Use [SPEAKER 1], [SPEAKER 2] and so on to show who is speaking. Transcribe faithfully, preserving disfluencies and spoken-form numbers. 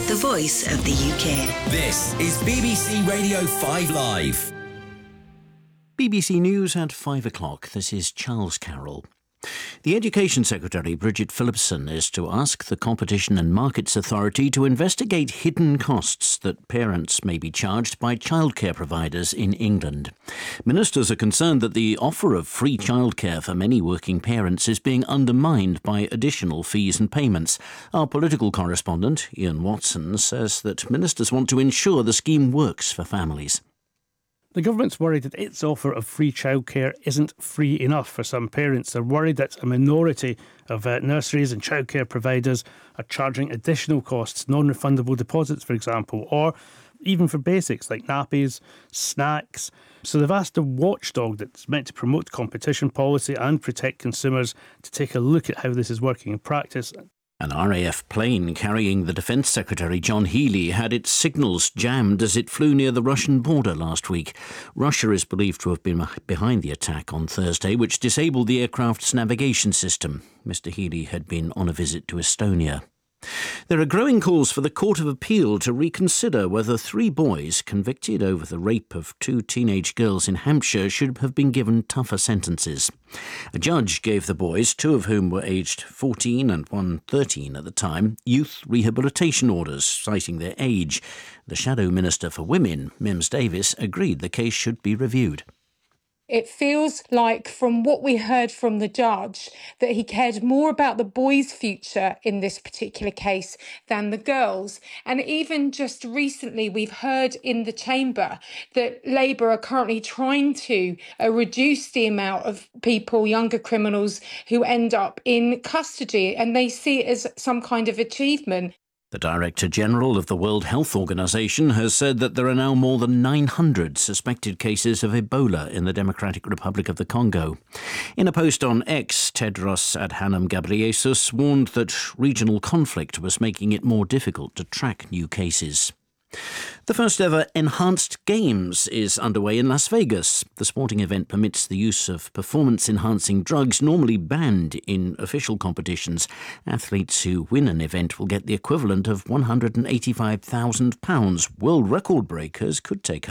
[SPEAKER 1] the voice of the U K.
[SPEAKER 2] This is B B C Radio five Live.
[SPEAKER 3] B B C News at five o'clock. This is Charles Carroll. The Education Secretary, Bridget Phillipson, is to ask the Competition and Markets Authority to investigate hidden costs that parents may be charged by childcare providers in England. Ministers are concerned that the offer of free childcare for many working parents is being undermined by additional fees and payments. Our political correspondent, Ian Watson, says that ministers want to ensure the scheme works for families.
[SPEAKER 4] The government's worried that its offer of free childcare isn't free enough for some parents. They're worried that a minority of uh, nurseries and childcare providers are charging additional costs, non-refundable deposits, for example, or even for basics like nappies, snacks. So they've asked a watchdog that's meant to promote competition policy and protect consumers to take a look at how this is working in practice.
[SPEAKER 3] An R A F plane carrying the Defence Secretary John Healey had its signals jammed as it flew near the Russian border last week. Russia is believed to have been behind the attack on Thursday, which disabled the aircraft's navigation system. Mister Healey had been on a visit to Estonia. There are growing calls for the Court of Appeal to reconsider whether three boys convicted over the rape of two teenage girls in Hampshire should have been given tougher sentences. A judge gave the boys, two of whom were aged fourteen and one thirteen at the time, youth rehabilitation orders, citing their age. The Shadow Minister for Women, Mims Davis, agreed the case should be reviewed.
[SPEAKER 5] It feels like, from what we heard from the judge, that he cared more about the boys' future in this particular case than the girls'. And even just recently, we've heard in the chamber that Labour are currently trying to uh, reduce the amount of people, younger criminals, who end up in custody, and they see it as some kind of achievement.
[SPEAKER 3] The Director General of the World Health Organization has said that there are now more than nine hundred suspected cases of Ebola in the Democratic Republic of the Congo. In a post on X, Tedros Adhanom Ghebreyesus warned that regional conflict was making it more difficult to track new cases. The first ever Enhanced Games is underway in Las Vegas. The sporting event permits the use of performance-enhancing drugs normally banned in official competitions. Athletes who win an event will get the equivalent of one hundred eighty-five thousand pounds. World record breakers could take